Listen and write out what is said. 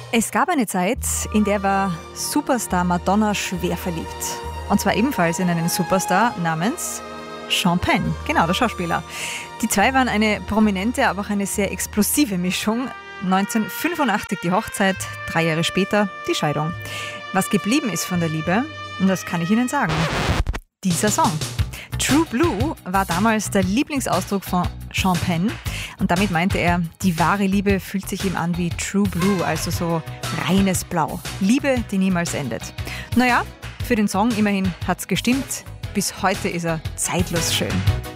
Es gab eine Zeit, in der war Superstar Madonna schwer verliebt. Und zwar ebenfalls in einen Superstar namens Sean Penn, genau, der Schauspieler. Die zwei waren eine prominente, aber auch eine sehr explosive Mischung. 1985 die Hochzeit, 3 Jahre später die Scheidung. Was geblieben ist von der Liebe, das kann ich Ihnen sagen. Dieser Song. True Blue war damals der Lieblingsausdruck von Sean Penn. Und damit meinte er, die wahre Liebe fühlt sich ihm an wie True Blue, also so reines Blau. Liebe, die niemals endet. Naja, für den Song immerhin hat's gestimmt. Bis heute ist er zeitlos schön.